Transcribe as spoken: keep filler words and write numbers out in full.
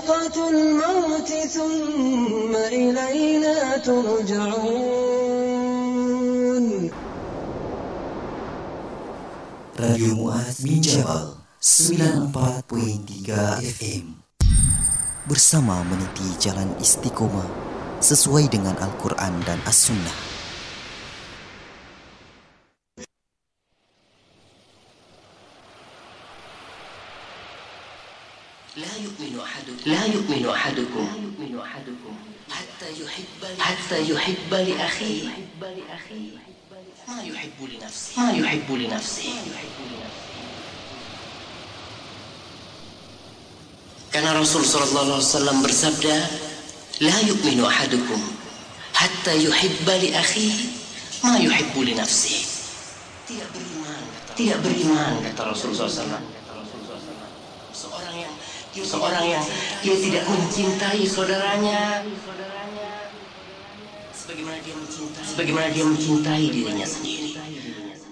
سكرة الموت ثم إلينا ترجعون. Radio Muaz bin Jabal sembilan puluh empat koma tiga F M bersama meniti jalan istiqomah sesuai dengan Al-Quran dan As-Sunnah. لا يؤمن أحدكم لا يؤمن أحدكم حتى يحب حتى يحب لأخيه ما يحب لنفسه ما يحب لنفسه Karena Rasul sallallahu alaihi wasallam bersabda, لا يؤمن أحدكم حتى يحب لأخيه ما يحب لنفسه. Tidak beriman, tidak beriman kata Rasul sallallahu alaihi wasallam. Seorang yang seorang yang dia tidak mencintai saudaranya sebagaimana dia mencintai sebagaimana dia mencintai dirinya sendiri.